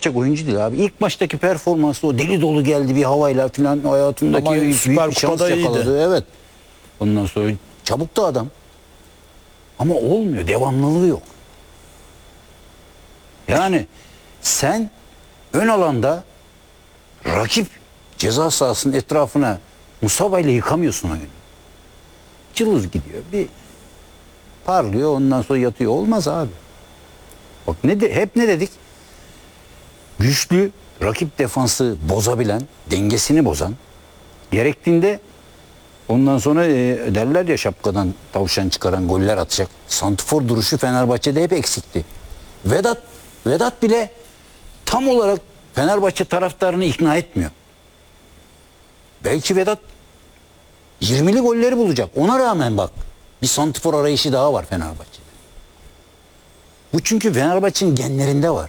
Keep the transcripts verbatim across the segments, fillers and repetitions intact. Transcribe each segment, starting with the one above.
atacak oyuncu değil abi. İlk maçtaki performansı o deli dolu geldi bir havayla falan hayatındaki Ama büyük Süper bir şans Kupa'da iyiydi. yakaladı. Evet. Ondan sonra çabuk da adam. Ama olmuyor. Devamlılığı yok. Yani sen ön alanda rakip ceza sahasının etrafına Musaba ile yıkamıyorsun oyunu. Cılız gidiyor. Bir parlıyor ondan sonra yatıyor. Olmaz abi. Bak ne de, hep ne dedik? Güçlü, rakip defansı bozabilen, dengesini bozan, gerektiğinde ondan sonra e, derler ya şapkadan tavşan çıkaran goller atacak. Santrfor duruşu Fenerbahçe'de hep eksikti. Vedat, Vedat bile tam olarak Fenerbahçe taraftarını ikna etmiyor. Belki Vedat yirmili golleri bulacak. Ona rağmen bak bir santrfor arayışı daha var Fenerbahçe'de. Bu çünkü Fenerbahçe'nin genlerinde var.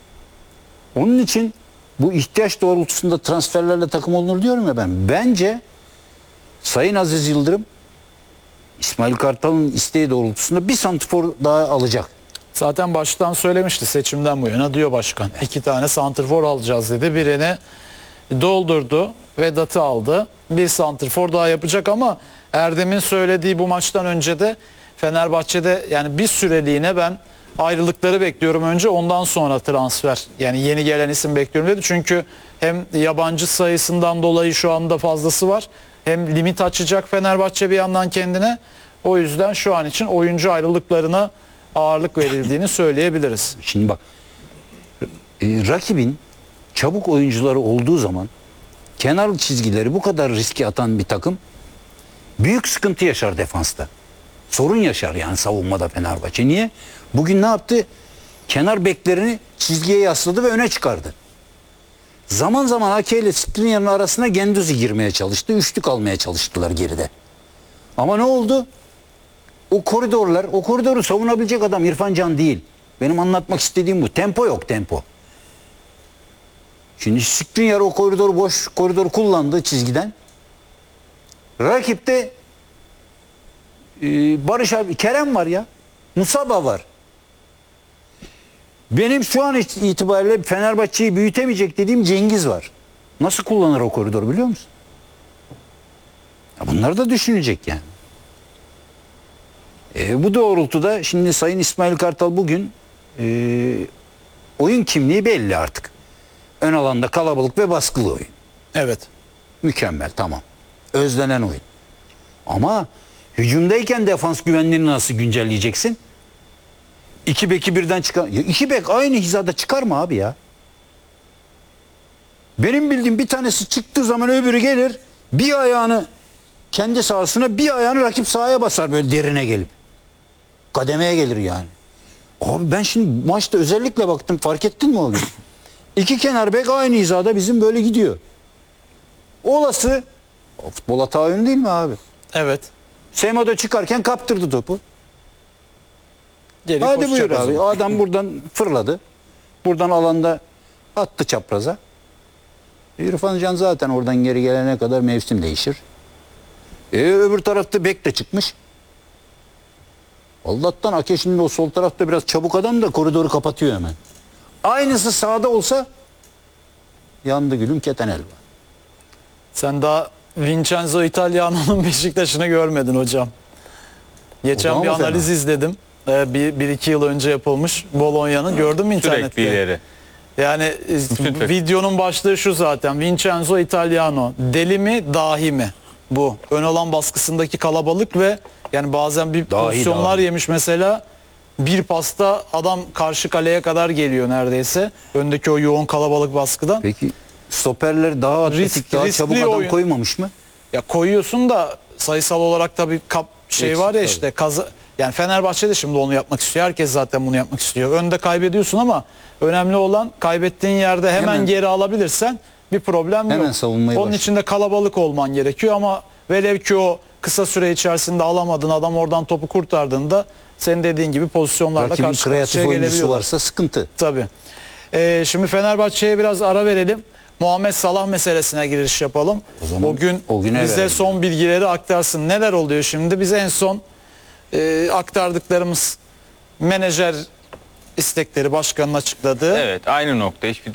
Onun için bu ihtiyaç doğrultusunda transferlerle takım olunur diyorum ya ben. Bence Sayın Aziz Yıldırım İsmail Kartal'ın isteği doğrultusunda bir santrfor daha alacak. Zaten baştan söylemişti seçimden bu yana diyor başkan. İki tane santrfor alacağız dedi. Birini doldurdu. Vedat'ı aldı. Bir santrfor daha yapacak ama Erdem'in söylediği bu maçtan önce de Fenerbahçe'de yani bir süreliğine ben ayrılıkları bekliyorum önce ondan sonra transfer. Yani yeni gelen isim bekliyorum dedi. Çünkü hem yabancı sayısından dolayı şu anda fazlası var. Hem limit açacak Fenerbahçe bir yandan kendine. O yüzden şu an için oyuncu ayrılıklarına ağırlık verildiğini söyleyebiliriz. Şimdi bak e, rakibin çabuk oyuncuları olduğu zaman kenar çizgileri bu kadar riske atan bir takım büyük sıkıntı yaşar defansta. Sorun yaşar yani savunmada Fenerbahçe. Niye? Bugün ne yaptı? Kenar beklerini çizgiye yasladı ve öne çıkardı. Zaman zaman Ake ile Skriniar'ın arasına Guendouzi girmeye çalıştı. Üçlük almaya çalıştılar geride. Ama ne oldu? O koridorlar, o koridoru savunabilecek adam İrfan Can değil. Benim anlatmak istediğim bu. Tempo yok, tempo. Şimdi Skriniar o koridoru boş koridoru kullandı çizgiden. Rakipte e, Barış abi, Kerem var ya. Musaba var. Benim şu an itibariyle Fenerbahçe'yi büyütemeyecek dediğim Cengiz var. Nasıl kullanır o koridoru biliyor musun? Ya bunlar da düşünecek yani. E, bu doğrultuda şimdi Sayın İsmail Kartal bugün e, oyun kimliği belli artık. Ön alanda kalabalık ve baskılı oyun. Evet. Mükemmel, tamam. Özlenen oyun. Ama hücumdayken defans güvenliğini nasıl güncelleyeceksin? İki beki birden çıkar. Ya iki bek aynı hizada çıkar mı abi ya? Benim bildiğim bir tanesi çıktığı zaman öbürü gelir. Bir ayağını kendi sahasına, bir ayağını rakip sahaya basar böyle derine gelip. Kademeye gelir yani. Abi ben şimdi maçta özellikle baktım, fark ettin mi o gün? İki kenar bek aynı hizada bizim böyle gidiyor. Olası o futbol hata oyunu değil mi abi? Evet. Semedo çıkarken kaptırdı topu. Geri Hadi buyur koşacak o abi. zaman. O adam buradan fırladı. Buradan alanda attı çapraza. İrfan Can zaten oradan geri gelene kadar mevsim değişir. E, öbür tarafta bek de çıkmış. Allah'tan Ake şimdi o sol tarafta biraz çabuk adam da koridoru kapatıyor hemen. Aynısı sağda olsa yandı gülüm keten elva. Sen daha Vincenzo Italiano'nun Beşiktaş'ını görmedin hocam. Geçen O da bir mı analiz fena? izledim. Ee, bir, bir iki yıl önce yapılmış Bologna'nın. Gördün mü internette? Sürekli ileri. Yani e, Sürekli. videonun başlığı şu zaten. Vincenzo Italiano. Deli mi dahi mi? Bu. Ön alan baskısındaki kalabalık ve yani bazen bir Dahi, pozisyonlar dahi. yemiş mesela. Bir pasta adam karşı kaleye kadar geliyor neredeyse. Öndeki o yoğun kalabalık baskıdan. Peki stoperler daha atletik, Risk- daha riskli çabuk adam oyun. koymamış mı? Ya koyuyorsun da sayısal olarak tabii kap şey Eksik var ya tabii. işte kaza, yani Fenerbahçe de şimdi onu yapmak istiyor. Herkes zaten bunu yapmak istiyor. Önde kaybediyorsun ama önemli olan kaybettiğin yerde hemen, Hemen- geri alabilirsen bir problem Hemen yok. savunmayı Onun başla. için de kalabalık olman gerekiyor ama velev ki o kısa süre içerisinde alamadın, adam oradan topu kurtardığında senin dediğin gibi pozisyonlarla Rakibin karşı kreatif karşıya oyuncusu gelebiliyorlar. varsa sıkıntı. Tabii. Ee, şimdi Fenerbahçe'ye biraz ara verelim. Muhammed Salah meselesine giriş yapalım. O zaman Bugün o güne bize verelim. son bilgileri aktarsın. Neler oluyor şimdi? Biz en son e, aktardıklarımız menajer istekleri başkanın açıkladığı. Evet, aynı nokta. Hiçbir